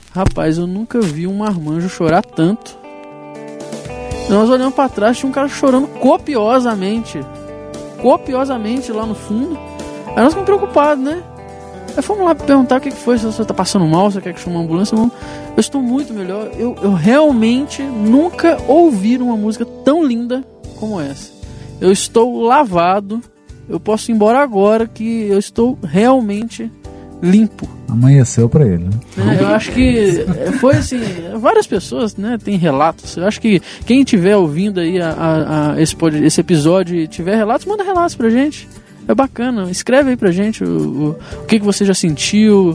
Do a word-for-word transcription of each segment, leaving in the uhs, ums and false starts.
Rapaz, eu nunca vi um marmanjo chorar tanto. Nós olhamos pra trás, tinha um cara chorando copiosamente. Copiosamente lá no fundo. Aí nós ficamos preocupados, né? Aí fomos lá perguntar o que foi, se você tá passando mal, se você quer que chame uma ambulância. Não. Eu estou muito melhor. Eu, eu realmente nunca ouvi uma música tão linda como essa. Eu estou lavado. Eu posso ir embora agora que eu estou realmente limpo. Amanheceu pra ele, né? É, eu acho que foi assim, várias pessoas, né, tem relatos. Eu acho que quem estiver ouvindo aí a, a, a esse, esse episódio e tiver relatos, manda relatos pra gente. É bacana, escreve aí pra gente o, o, o que, que você já sentiu.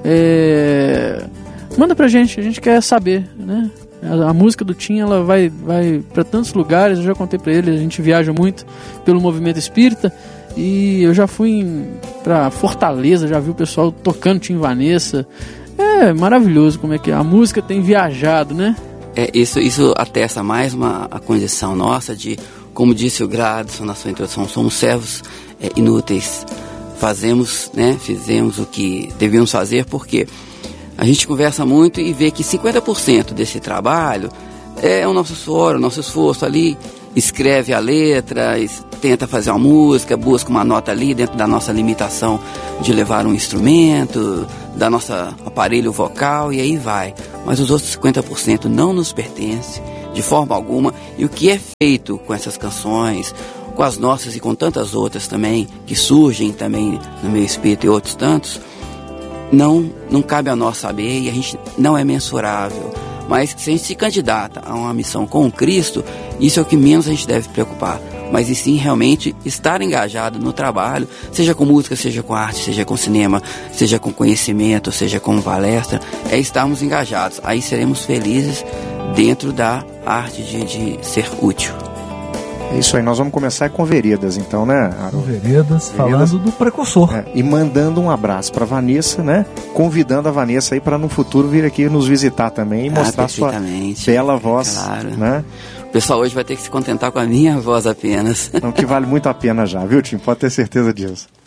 É... Manda pra gente, a gente quer saber, né? A, a música do Tim, ela vai, vai pra tantos lugares, eu já contei pra ele, a gente viaja muito pelo movimento espírita. E eu já fui em, pra Fortaleza, já vi o pessoal tocando Tim Vanessa. É maravilhoso como é que a música tem viajado, né? É, isso, isso atesta mais uma a condição nossa de, como disse o Gradson na sua introdução, somos servos é, inúteis. Fazemos, né, fizemos o que devíamos fazer, porque a gente conversa muito e vê que cinquenta por cento desse trabalho é o nosso suor, o nosso esforço ali. Escreve a letra, tenta fazer uma música, busca uma nota ali dentro da nossa limitação de levar um instrumento, da nossa aparelho vocal, e aí vai. Mas os outros cinquenta por cento não nos pertence de forma alguma, e o que é feito com essas canções, com as nossas e com tantas outras também, que surgem também no meu espírito e outros tantos, não, não cabe a nós saber, e a gente não é mensurável. Mas se a gente se candidata a uma missão com Cristo, isso é o que menos a gente deve preocupar. Mas e sim realmente estar engajado no trabalho, seja com música, seja com arte, seja com cinema, seja com conhecimento, seja com palestra, é estarmos engajados. Aí seremos felizes dentro da arte de, de ser útil. É isso aí, nós vamos começar com Veredas, então, né, Haroldo? Veredas, falando do precursor. É, e mandando um abraço para Vanessa, né? Convidando a Vanessa aí para no futuro vir aqui nos visitar também e mostrar ah, sua bela voz, claro. Né? O pessoal hoje vai ter que se contentar com a minha voz apenas. Não, que vale muito a pena já, viu, Tim? Pode ter certeza disso.